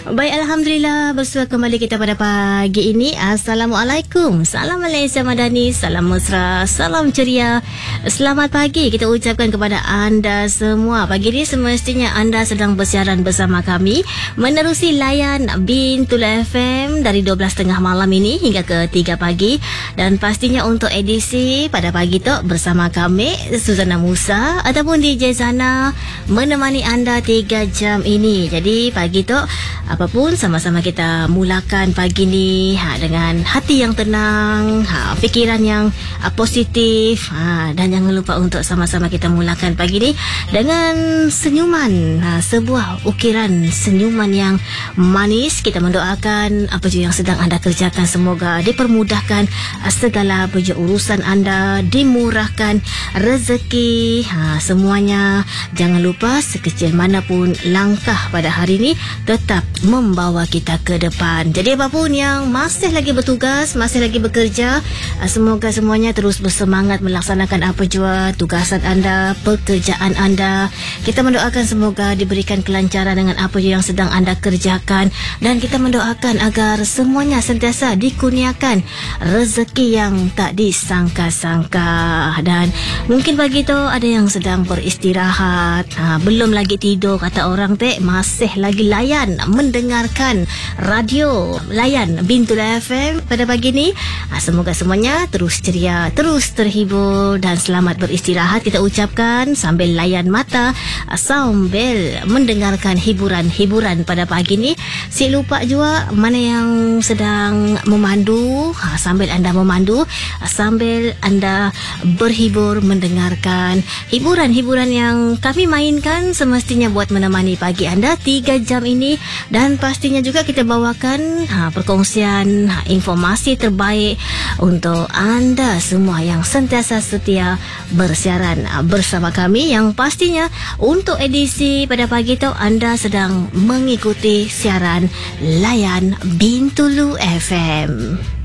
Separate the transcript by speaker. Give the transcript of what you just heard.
Speaker 1: Baik, Alhamdulillah, bersua kembali kita pada pagi ini. Assalamualaikum. Salam Malaysia Madani, salam mesra, salam ceria. Selamat pagi kita ucapkan kepada anda semua. Pagi ini semestinya anda sedang bersiaran bersama kami menerusi layan Bintul FM dari 12.30 malam ini hingga ke 3 pagi. Dan pastinya untuk edisi pada pagi tu bersama kami Suzana Musa ataupun DJ Zana menemani anda 3 jam ini. Jadi pagi tu apapun sama-sama kita mulakan pagi ni dengan hati yang tenang, fikiran yang positif, dan jangan lupa untuk sama-sama kita mulakan pagi ni dengan senyuman, sebuah ukiran senyuman yang manis. Kita mendoakan apa je yang sedang anda kerjakan semoga dipermudahkan segala urusan anda, dimurahkan rezeki, semuanya. Jangan lupa sekecil manapun langkah pada hari ini tetap membawa kita ke depan. Jadi apapun yang masih lagi bertugas, masih lagi bekerja, semoga semuanya terus bersemangat melaksanakan apa jua tugasan anda, pekerjaan anda. Kita mendoakan semoga diberikan kelancaran dengan apa yang sedang anda kerjakan, dan kita mendoakan agar semuanya sentiasa dikurniakan rezeki yang tak disangka-sangka. Dan mungkin pagi tu ada yang sedang beristirahat, belum lagi tidur kata orang teh, masih lagi layan mendengarkan radio layan Bintul FM pada pagi ni. Semoga semuanya terus ceria, terus terhibur dan selamat beristirahat kita ucapkan sambil layan mata, sambil mendengarkan hiburan-hiburan pada pagi ni. Si lupa juga mana yang sedang memandu, sambil anda memandu, sambil anda berhibur mendengarkan hiburan-hiburan yang kami mainkan semestinya buat menemani pagi anda 3 jam ini. Dan pastinya juga kita bawakan perkongsian informasi terbaik untuk anda semua yang sentiasa setia bersiaran bersama kami, yang pastinya untuk edisi pada pagi itu anda sedang mengikuti siaran layan Bintulu FM.